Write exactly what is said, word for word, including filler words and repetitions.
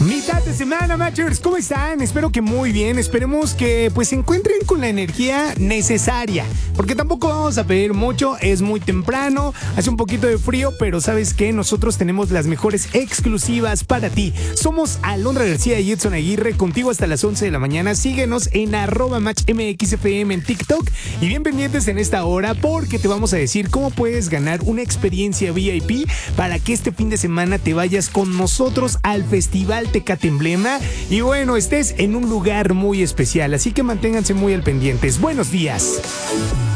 Mitad de semana, Matchers, ¿cómo están? Espero que muy bien, esperemos que pues se encuentren con la energía necesaria, porque tampoco vamos a pedir mucho, es muy temprano, hace un poquito de frío, pero ¿sabes qué? Nosotros tenemos las mejores exclusivas para ti. Somos Alondra García y Edson Aguirre, contigo hasta las once de la mañana. Síguenos en arroba matchmxfm en TikTok y bien pendientes en esta hora porque te vamos a decir cómo puedes ganar una experiencia V I P para que este fin de semana te vayas con nosotros al Festival Tecate Emblema y bueno, estés en un lugar muy especial, así que manténganse muy al pendientes. Buenos días.